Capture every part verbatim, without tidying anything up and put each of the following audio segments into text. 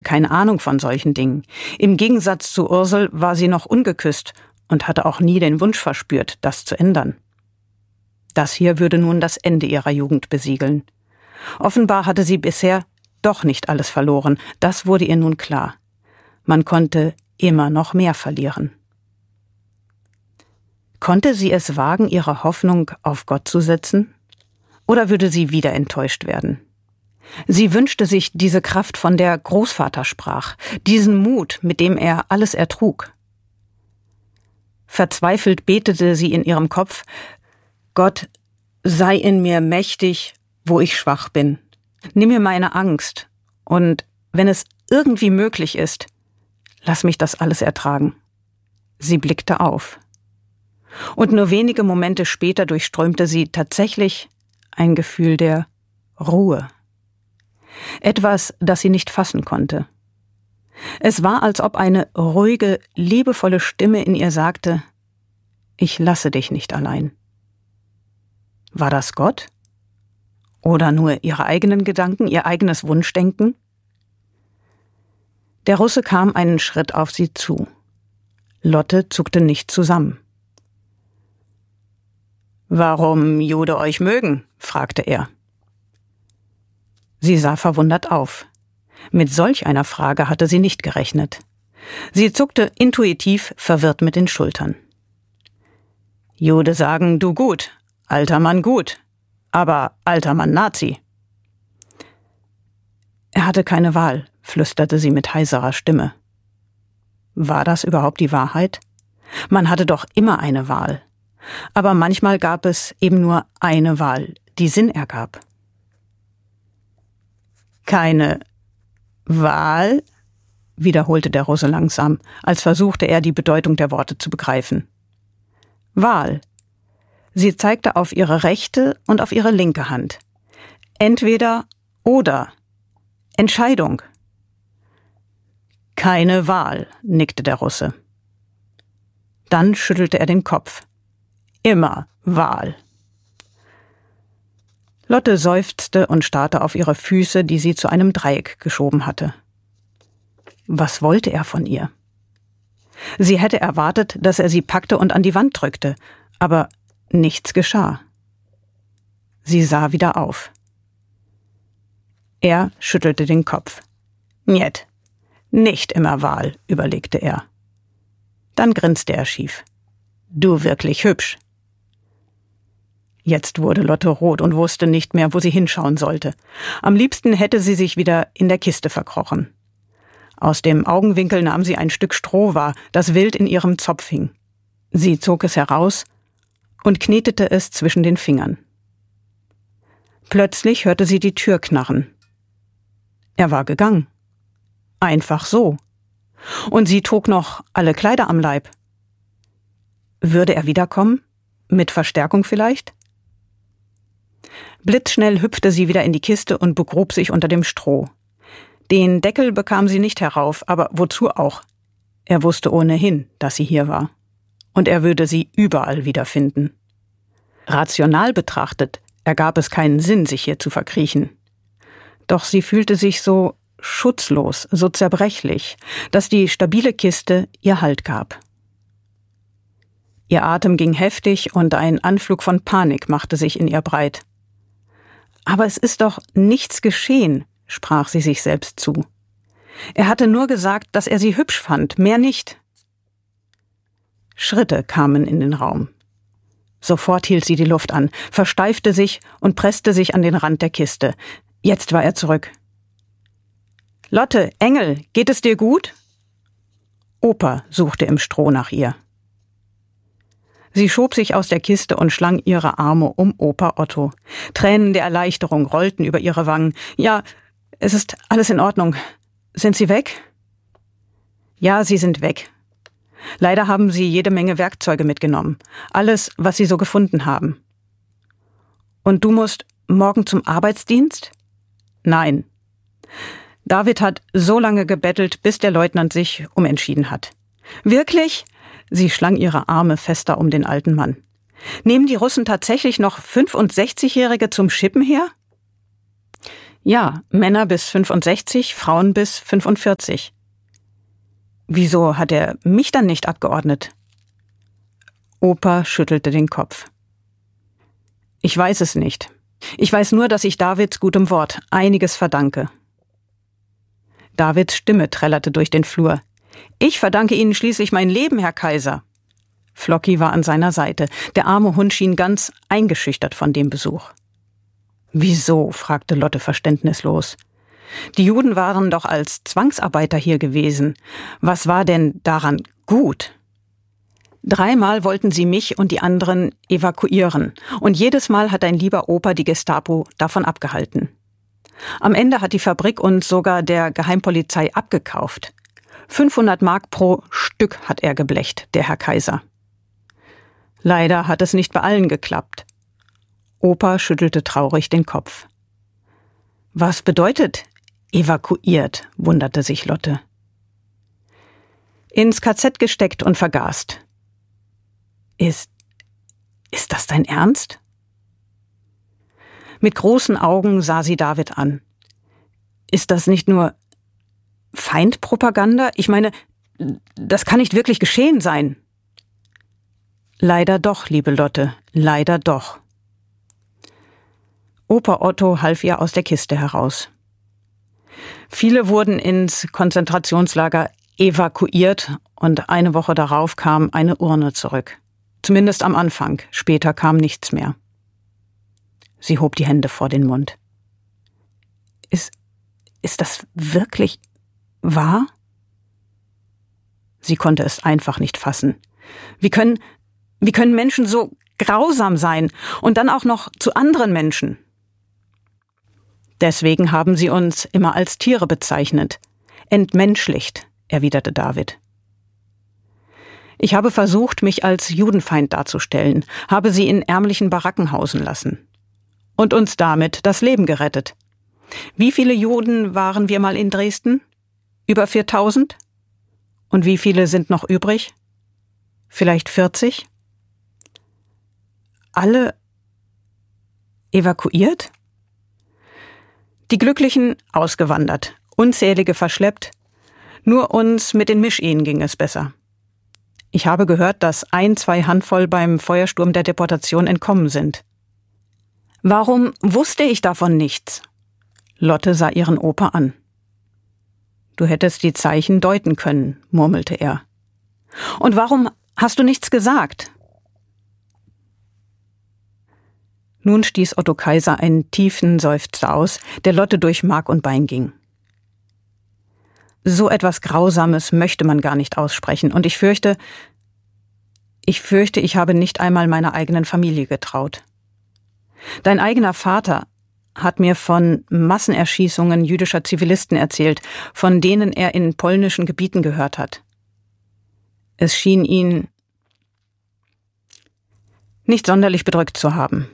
keine Ahnung von solchen Dingen. Im Gegensatz zu Ursel war sie noch ungeküsst und hatte auch nie den Wunsch verspürt, das zu ändern. Das hier würde nun das Ende ihrer Jugend besiegeln. Offenbar hatte sie bisher doch nicht alles verloren, das wurde ihr nun klar. Man konnte immer noch mehr verlieren. Konnte sie es wagen, ihre Hoffnung auf Gott zu setzen? Oder würde sie wieder enttäuscht werden? Sie wünschte sich diese Kraft, von der Großvater sprach, diesen Mut, mit dem er alles ertrug. Verzweifelt betete sie in ihrem Kopf: Gott, sei in mir mächtig, wo ich schwach bin. Nimm mir meine Angst und, wenn es irgendwie möglich ist, lass mich das alles ertragen. Sie blickte auf. Und nur wenige Momente später durchströmte sie tatsächlich ein Gefühl der Ruhe. Etwas, das sie nicht fassen konnte. Es war, als ob eine ruhige, liebevolle Stimme in ihr sagte: Ich lasse dich nicht allein. War das Gott? Oder nur ihre eigenen Gedanken, ihr eigenes Wunschdenken? Der Russe kam einen Schritt auf sie zu. Lotte zuckte nicht zusammen. »Warum Jude euch mögen?« fragte er. Sie sah verwundert auf. Mit solch einer Frage hatte sie nicht gerechnet. Sie zuckte intuitiv verwirrt mit den Schultern. »Jude sagen, du gut, alter Mann gut, aber alter Mann Nazi.« Er hatte keine Wahl, flüsterte sie mit heiserer Stimme. War das überhaupt die Wahrheit? Man hatte doch immer eine Wahl. Aber manchmal gab es eben nur eine Wahl, die Sinn ergab. »Keine Wahl?« wiederholte der Russe langsam, als versuchte er, die Bedeutung der Worte zu begreifen. »Wahl.« Sie zeigte auf ihre rechte und auf ihre linke Hand. »Entweder oder. Entscheidung.« »Keine Wahl«, nickte der Russe. Dann schüttelte er den Kopf. »Immer Wahl.« Lotte seufzte und starrte auf ihre Füße, die sie zu einem Dreieck geschoben hatte. Was wollte er von ihr? Sie hätte erwartet, dass er sie packte und an die Wand drückte, aber nichts geschah. Sie sah wieder auf. Er schüttelte den Kopf. »Njet, nicht immer Wahl«, überlegte er. Dann grinste er schief. »Du wirklich hübsch.« Jetzt wurde Lotte rot und wusste nicht mehr, wo sie hinschauen sollte. Am liebsten hätte sie sich wieder in der Kiste verkrochen. Aus dem Augenwinkel nahm sie ein Stück Stroh wahr, das wild in ihrem Zopf hing. Sie zog es heraus und knetete es zwischen den Fingern. Plötzlich hörte sie die Tür knarren. Er war gegangen. Einfach so. Und sie trug noch alle Kleider am Leib. Würde er wiederkommen? Mit Verstärkung vielleicht? Blitzschnell hüpfte sie wieder in die Kiste und begrub sich unter dem Stroh. Den Deckel bekam sie nicht herauf, aber wozu auch? Er wusste ohnehin, dass sie hier war. Und er würde sie überall wiederfinden. Rational betrachtet ergab es keinen Sinn, sich hier zu verkriechen. Doch sie fühlte sich so schutzlos, so zerbrechlich, dass die stabile Kiste ihr Halt gab. Ihr Atem ging heftig und ein Anflug von Panik machte sich in ihr breit. »Aber es ist doch nichts geschehen«, sprach sie sich selbst zu. »Er hatte nur gesagt, dass er sie hübsch fand, mehr nicht.« Schritte kamen in den Raum. Sofort hielt sie die Luft an, versteifte sich und presste sich an den Rand der Kiste. Jetzt war er zurück. »Lotte, Engel, geht es dir gut?« Opa suchte im Stroh nach ihr. Sie schob sich aus der Kiste und schlang ihre Arme um Opa Otto. Tränen der Erleichterung rollten über ihre Wangen. »Ja, es ist alles in Ordnung. Sind Sie weg?« »Ja, Sie sind weg. Leider haben Sie jede Menge Werkzeuge mitgenommen. Alles, was Sie so gefunden haben.« »Und du musst morgen zum Arbeitsdienst?« »Nein. David hat so lange gebettelt, bis der Leutnant sich umentschieden hat.« »Wirklich?« Sie schlang ihre Arme fester um den alten Mann. »Nehmen die Russen tatsächlich noch fünfundsechzigjährige zum Schippen her?« Ja, Männer bis fünfundsechzig, Frauen bis fünfundvierzig. Wieso hat er mich dann nicht abgeordnet? Opa schüttelte den Kopf. Ich weiß es nicht. Ich weiß nur, dass ich Davids gutem Wort einiges verdanke. Davids Stimme trällerte durch den Flur. Ich verdanke Ihnen schließlich mein Leben, Herr Kaiser. Flocky war an seiner Seite. Der arme Hund schien ganz eingeschüchtert von dem Besuch. Wieso? Fragte Lotte verständnislos. Die Juden waren doch als Zwangsarbeiter hier gewesen. Was war denn daran gut? Dreimal wollten sie mich und die anderen evakuieren. Und jedes Mal hat ein lieber Opa die Gestapo davon abgehalten. Am Ende hat die Fabrik uns sogar der Geheimpolizei abgekauft. fünfhundert Mark pro Stück hat er geblecht, der Herr Kaiser. Leider hat es nicht bei allen geklappt. Opa schüttelte traurig den Kopf. Was bedeutet evakuiert, wunderte sich Lotte. Ins K Z gesteckt und vergast. Ist, ist das dein Ernst? Mit großen Augen sah sie David an. Ist das nicht nur Feindpropaganda? Ich meine, das kann nicht wirklich geschehen sein. Leider doch, liebe Lotte, leider doch. Opa Otto half ihr aus der Kiste heraus. Viele wurden ins Konzentrationslager evakuiert und eine Woche darauf kam eine Urne zurück. Zumindest am Anfang, später kam nichts mehr. Sie hob die Hände vor den Mund. Ist, ist das wirklich wahr? Sie konnte es einfach nicht fassen. Wie können, wie können Menschen so grausam sein und dann auch noch zu anderen Menschen? Deswegen haben sie uns immer als Tiere bezeichnet. Entmenschlicht, erwiderte David. Ich habe versucht, mich als Judenfeind darzustellen, habe sie in ärmlichen Baracken hausen lassen. Und uns damit das Leben gerettet. Wie viele Juden waren wir mal in Dresden? Über viertausend? Und wie viele sind noch übrig? Vielleicht vierzig? Alle evakuiert? Die Glücklichen ausgewandert, unzählige verschleppt. Nur uns mit den Mischehen ging es besser. Ich habe gehört, dass ein, zwei Handvoll beim Feuersturm der Deportation entkommen sind. Warum wusste ich davon nichts? Lotte sah ihren Opa an. Du hättest die Zeichen deuten können, murmelte er. Und warum hast du nichts gesagt? Nun stieß Otto Kaiser einen tiefen Seufzer aus, der Lotte durch Mark und Bein ging. So etwas Grausames möchte man gar nicht aussprechen, und ich fürchte, ich fürchte, ich habe nicht einmal meiner eigenen Familie getraut. Dein eigener Vater hat mir von Massenerschießungen jüdischer Zivilisten erzählt, von denen er in polnischen Gebieten gehört hat. Es schien ihn nicht sonderlich bedrückt zu haben.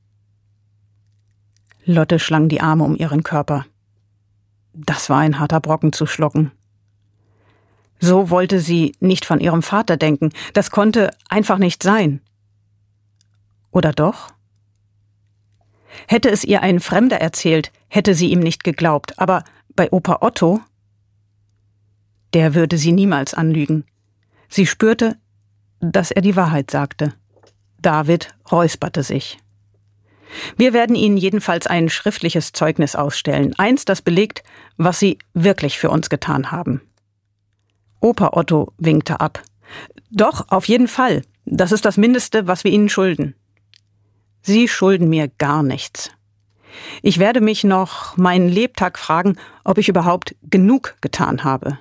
Lotte schlang die Arme um ihren Körper. Das war ein harter Brocken zu schlucken. So wollte sie nicht von ihrem Vater denken. Das konnte einfach nicht sein. Oder doch? Hätte es ihr ein Fremder erzählt, hätte sie ihm nicht geglaubt. Aber bei Opa Otto, der würde sie niemals anlügen. Sie spürte, dass er die Wahrheit sagte. David räusperte sich. Wir werden Ihnen jedenfalls ein schriftliches Zeugnis ausstellen. Eins, das belegt, was Sie wirklich für uns getan haben. Opa Otto winkte ab. Doch, auf jeden Fall. Das ist das Mindeste, was wir Ihnen schulden. Sie schulden mir gar nichts. Ich werde mich noch meinen Lebtag fragen, ob ich überhaupt genug getan habe.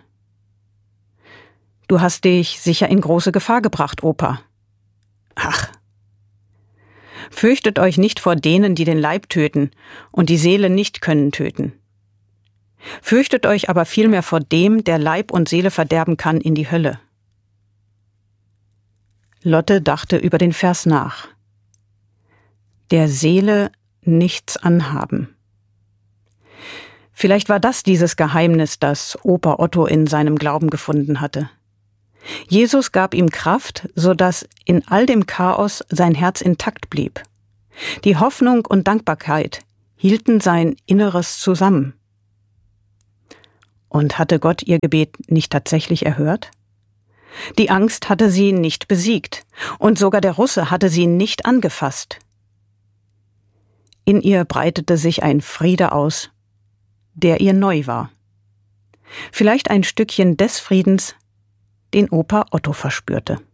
Du hast dich sicher in große Gefahr gebracht, Opa. Ach. Fürchtet euch nicht vor denen, die den Leib töten und die Seele nicht können töten. Fürchtet euch aber vielmehr vor dem, der Leib und Seele verderben kann, in die Hölle. Lotte dachte über den Vers nach. Der Seele nichts anhaben. Vielleicht war das dieses Geheimnis, das Opa Otto in seinem Glauben gefunden hatte. Jesus gab ihm Kraft, sodass in all dem Chaos sein Herz intakt blieb. Die Hoffnung und Dankbarkeit hielten sein Inneres zusammen. Und hatte Gott ihr Gebet nicht tatsächlich erhört? Die Angst hatte sie nicht besiegt, und sogar der Russe hatte sie nicht angefasst. In ihr breitete sich ein Friede aus, der ihr neu war. Vielleicht ein Stückchen des Friedens, den Opa Otto verspürte.